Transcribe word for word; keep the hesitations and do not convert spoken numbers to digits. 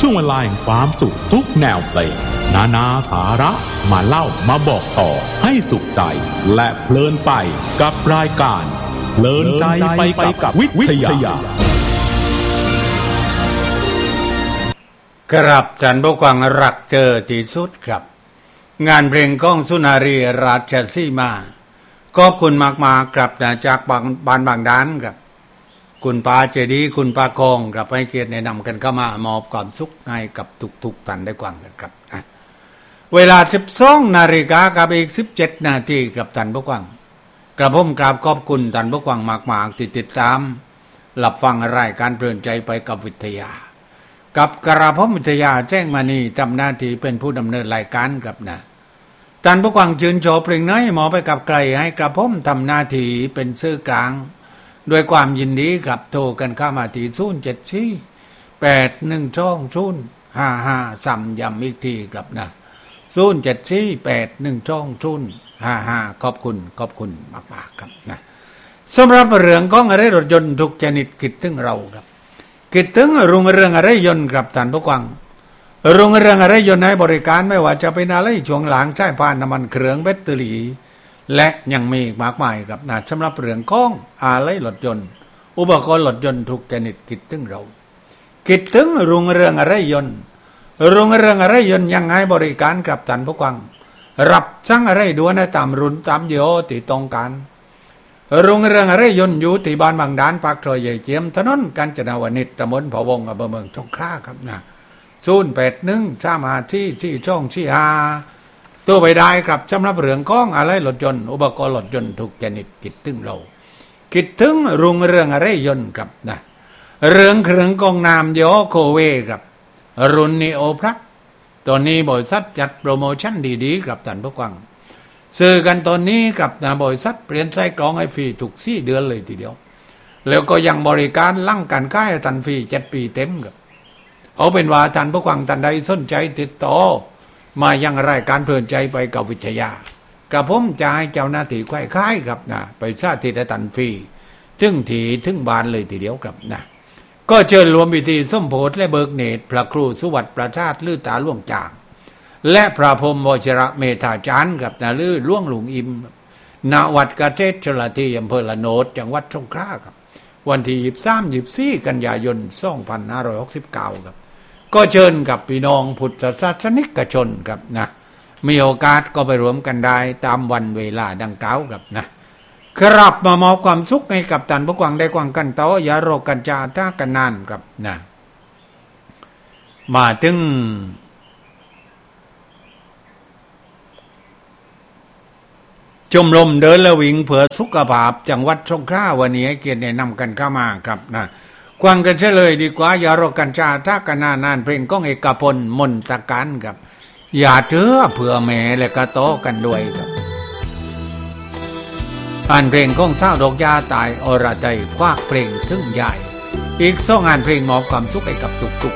ช่วงเวลาแห่งความสุขทุกแนวเพลงนานาสาระมาเล่ามาบอกต่อให้สุขใจและเพลินไปกับรายการเพลินใจไปกับวิทยาครับจันทร์ผู้กวางรักเจอที่สุดครับงานเพลงก้องสุนารีราชสีมาขอบคุณมากมาครับจากบางบ้านบางด้านครับคุณปาเจดีคุณปากองครับให้เกียรติแนะนำกันเข้ามามอบความสุขให้กับทุกๆท่านได้กว้างกันครับเวลา สิบสอง นาฬิกากับอีกสิบเจ็ดนาทีครับท่านผู้ฟังกระผมกราบขอบคุณท่านผู้ฟังมากๆที่ติดตามรับฟังรายการเพลินใจไปกับวิทยากับกระผมวิทยาแจ้งมานีทำหน้าที่เป็นผู้ดำเนินรายการครับนะท่านผู้ฟังชื่นชอบเพลงไหนหมอไปกับใครให้กระผมทำหน้าที่เป็นสื่อกลางด้วยความยินดีครับโทรกันเข้ามาที่ศูนย์ เจ็ด สี่ แปด หนึ่ง สอง ศูนย์ ห้า ห้า ซ้ำย้ำอีกทีครับนะศูนย์ เจ็ด สี่ แปด หนึ่ง สอง ศูนย์ ห้า ห้าขอบคุณขอบคุณมากๆครับนะสำหรับเรื่องของอะไรรถยนต์ทุกชนิดคิดถึงเราครับคิดถึงรุ่งเรืองอะไรยนต์ครับท่านผู้ฟังรุ่งเรืองอะไรยนต์ให้บริการไม่ว่าจะเป็นอะไรช่วงหลังใช้ผ่านน้ำมันเครื่องแบตเตอรี่และยังมีมากมายครับนะสำหรับเรื่องของอะไรรถยนต์อุปกรณ์รถยนต์ทุกชนิดคิดถึงเราคิดถึงรุ่งเรืองอะไรยนต์รุ่งเรืองอะไรยนต์ยังให้บริการกับท่านผู้ฟังรับสั่งอะไรด่วนตามรุ่นตามยี่ห้อที่ต้องการรุ่งเรืองอะไรยนต์อยู่ที่บ้านบางด้านปากซอยใหญ่เจียมถนนกาญจนาวนิชตำบลพะวงอำเภอเมืองสงขลาครับนะศูนย์ แปด หนึ่ง สาม ห้า สี่ สี่ สอง สี่ ห้าตัวไปได้ครับสำหรับเรื่องของอะไรรถยนต์อุปกรณ์รถยนต์ทุกชนิดคิดถึงเราคิดถึงรุ่งเรืองอะไรยนต์ครับนะเรื่องเครื่องกรองน้ำยี่ห้อโคเวครับรุ่นนีโอพลัสตอนนี้บริษัทจัดโปรโมชั่นดีๆครับท่านผู้ฟังซื้อกันตอนนี้กับนะบริษัทเปลี่ยนไส้กรองให้ฟรีทุกสี่เดือนเลยทีเดียวแล้วก็ยังบริการลั่งการค่ายทันฟรีเจ็ดปีเต็มครับเอาเป็นว่าท่านผู้ฟังท่านใดสนใจติดต่อมายังรายการเพลินใจไปกับวิทยากระผมจะให้เจ้าหน้าที่ค่ายค่ายครับนะไปชาติได้ทันฟรีถึงถีถึงบานเลยทีเดียวครับนะก็เชิญรวมพิธีส้มโพธิ์และเบิกเนตรพระครูสุวัตประชาติลือตาล่วงจางและพระพรหมวชิระเมธาจารย์กับนาลือล่วงหลุงอิมณวัดกระเทศชลทีอำเภอละโนดจังหวัดสงขลาครับวันที่ยี่สิบสาม ยี่สิบสี่กันยายนสองพันห้าร้อยหกสิบเก้าครับก็เชิญกับพี่น้องพุทธศาสนิกชนครับนะมีโอกาสก็ไปรวมกันได้ตามวันเวลาดังกล่าวครับนะครับมามอบความสุขให้กับท่านผู้ฟังได้กว้างกันต่ออย่ารอกันจาท่ากันนานครับนะมาถึงชมรมเดินและวิ่งเพื่อสุขภาพจังหวัดสงขลาวันนี้ให้เกียรติแนะนำกันเข้ามาครับนะกว้างกันเฉลยดีกว่าอย่ารอกันจาท่ากันนานนานเพลงก้องเอกพลมนตะการครับอย่าเถือเผื่อแม่และกระโตกันด้วยครับอ่านเพลงก้องเศร้าดอกยาตายอรไทยควักเพลงถึงใหญ่อีกสองงานเพลงมอบความสุขให้กับทุกๆ